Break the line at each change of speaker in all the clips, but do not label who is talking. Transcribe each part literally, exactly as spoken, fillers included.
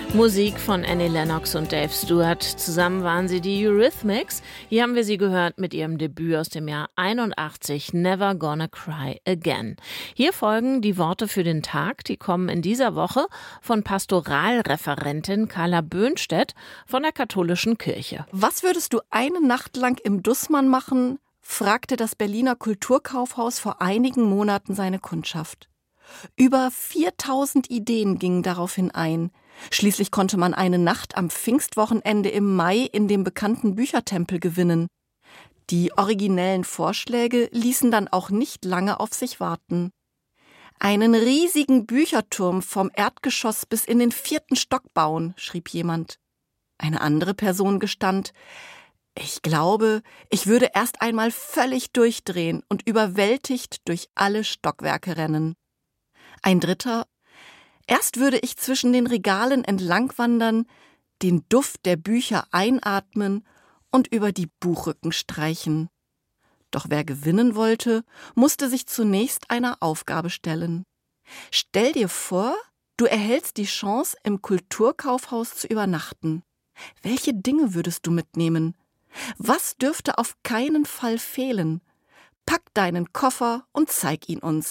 Musik von Annie Lennox und Dave Stewart. Zusammen waren sie die Eurythmics. Hier haben wir sie gehört mit ihrem Debüt aus dem Jahr einundachtzig, Never Gonna Cry Again. Hier folgen die Worte für den Tag. Die kommen in dieser Woche von Pastoralreferentin Carla Böhnstedt von der Katholischen Kirche.
Was würdest du eine Nacht lang im Dussmann machen, fragte das Berliner Kulturkaufhaus vor einigen Monaten seine Kundschaft. Über viertausend Ideen gingen daraufhin ein. Schließlich konnte man eine Nacht am Pfingstwochenende im Mai in dem bekannten Büchertempel gewinnen. Die originellen Vorschläge ließen dann auch nicht lange auf sich warten. Einen riesigen Bücherturm vom Erdgeschoss bis in den vierten Stock bauen, schrieb jemand. Eine andere Person gestand: Ich glaube, ich würde erst einmal völlig durchdrehen und überwältigt durch alle Stockwerke rennen. Ein dritter: Erst würde ich zwischen den Regalen entlangwandern, den Duft der Bücher einatmen und über die Buchrücken streichen. Doch wer gewinnen wollte, musste sich zunächst einer Aufgabe stellen. Stell dir vor, du erhältst die Chance, im Kulturkaufhaus zu übernachten. Welche Dinge würdest du mitnehmen? Was dürfte auf keinen Fall fehlen? Pack deinen Koffer und zeig ihn uns.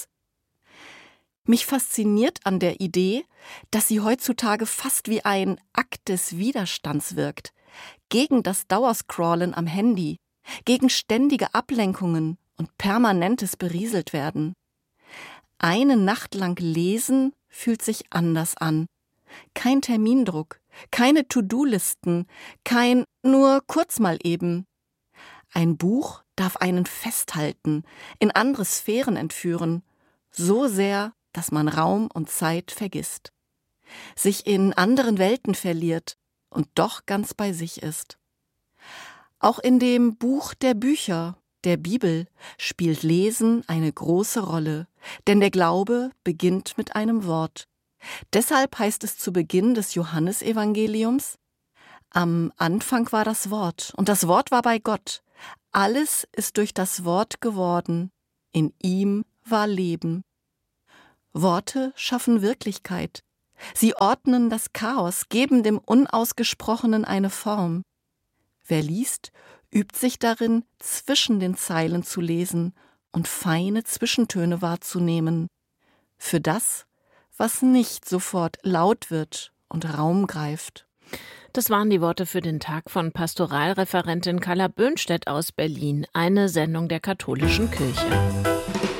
Mich fasziniert an der Idee, dass sie heutzutage fast wie ein Akt des Widerstands wirkt. Gegen das Dauerscrollen am Handy, gegen ständige Ablenkungen und permanentes Berieseltwerden. Eine Nacht lang lesen fühlt sich anders an. Kein Termindruck, keine To-Do-Listen, kein nur kurz mal eben. Ein Buch darf einen festhalten, in andere Sphären entführen, so sehr, dass man Raum und Zeit vergisst, sich in anderen Welten verliert und doch ganz bei sich ist. Auch in dem Buch der Bücher, der Bibel, spielt Lesen eine große Rolle, denn der Glaube beginnt mit einem Wort. Deshalb heißt es zu Beginn des Johannesevangeliums: Am Anfang war das Wort, und das Wort war bei Gott. Alles ist durch das Wort geworden. In ihm war Leben. Worte schaffen Wirklichkeit. Sie ordnen das Chaos, geben dem Unausgesprochenen eine Form. Wer liest, übt sich darin, zwischen den Zeilen zu lesen und feine Zwischentöne wahrzunehmen. Für das, was nicht sofort laut wird und Raum greift.
Das waren die Worte für den Tag von Pastoralreferentin Carla Böhnstedt aus Berlin, eine Sendung der Katholischen Kirche.